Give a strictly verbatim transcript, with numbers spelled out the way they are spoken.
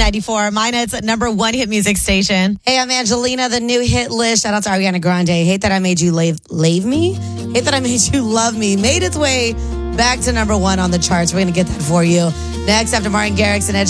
ninety-four, Minet's number one hit music station. Hey, I'm Angelina, the new hit list. Shout out to Ariana Grande. Hate That I Made You Lave, lave Me? Hate That I Made You Love Me. Made its way back to number one on the charts. We're going to get that for you. Next, after Martin Garrix and Ed